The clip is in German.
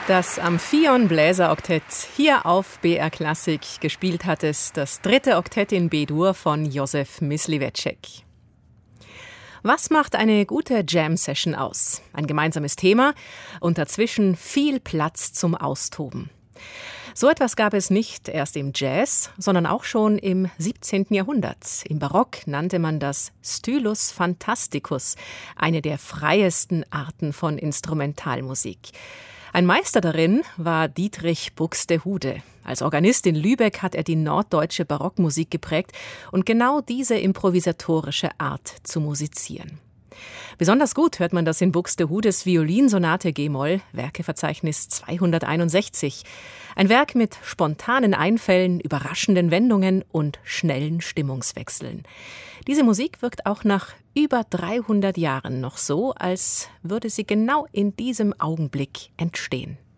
Das Amphion Bläseroktett hier auf BR Klassik. Gespielt hat es das 3. Oktett in B-Dur von Josef Mysliveček. Was macht eine gute Jam-Session aus? Ein gemeinsames Thema und dazwischen viel Platz zum Austoben. So etwas gab es nicht erst im Jazz, sondern auch schon im 17. Jahrhundert. Im Barock nannte man das Stylus fantasticus, eine der freiesten Arten von Instrumentalmusik. Ein Meister darin war Dietrich Buxtehude. Als Organist in Lübeck hat er die norddeutsche Barockmusik geprägt und genau diese improvisatorische Art zu musizieren. Besonders gut hört man das in Buxtehudes Violinsonate G-Moll, Werkeverzeichnis 261. Ein Werk mit spontanen Einfällen, überraschenden Wendungen und schnellen Stimmungswechseln. Diese Musik wirkt auch nach über 300 Jahren noch so, als würde sie genau in diesem Augenblick entstehen.